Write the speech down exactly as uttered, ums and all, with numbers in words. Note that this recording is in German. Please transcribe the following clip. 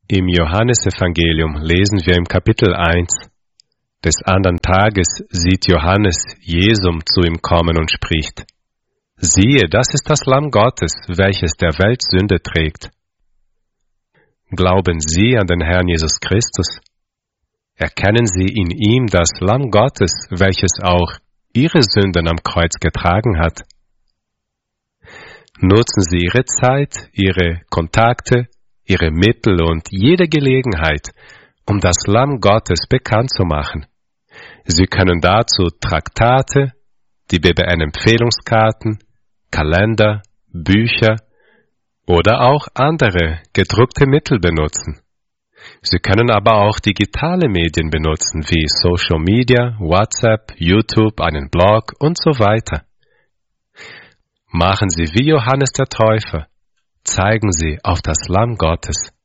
Im Johannesevangelium lesen wir im Kapitel eins: Des andern Tages sieht Johannes Jesum zu ihm kommen und spricht: Siehe, das ist das Lamm Gottes, welches der Welt Sünde trägt. Glauben Sie an den Herrn Jesus Christus? Erkennen Sie in ihm das Lamm Gottes, welches auch Ihre Sünden am Kreuz getragen hat? Nutzen Sie Ihre Zeit, Ihre Kontakte, Ihre Mittel und jede Gelegenheit, um das Lamm Gottes bekannt zu machen. Sie können dazu Traktate, die B B N-Empfehlungskarten, Kalender, Bücher oder auch andere gedruckte Mittel benutzen. Sie können aber auch digitale Medien benutzen wie Social Media, WhatsApp, YouTube, einen Blog und so weiter. Machen Sie wie Johannes der Täufer. Zeigen Sie auf das Lamm Gottes.